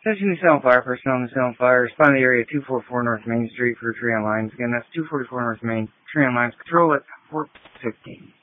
Attention to Salem Fire personnel in the Salem Fire. Respond to the area 244 North Main Street for Tree on Lines. Again, that's 244 North Main, Tree on Lines. Control at 415.